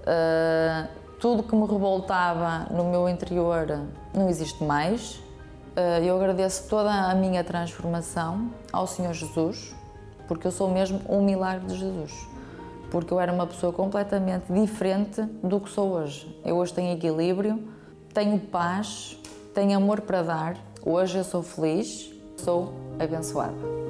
Tudo que me revoltava no meu interior não existe mais. Eu agradeço toda a minha transformação ao Senhor Jesus, porque eu sou mesmo um milagre de Jesus. Porque eu era uma pessoa completamente diferente do que sou hoje. Eu hoje tenho equilíbrio, tenho paz, tenho amor para dar. Hoje eu sou feliz, sou abençoada.